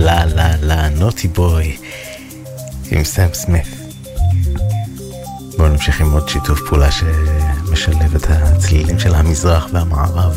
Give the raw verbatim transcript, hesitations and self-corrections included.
לה לה לה נוטי בוי עם סם סמית. בואו נמשיך עם עוד שיתוף פעולה שמשלב את הצלילים של המזרח והמערב.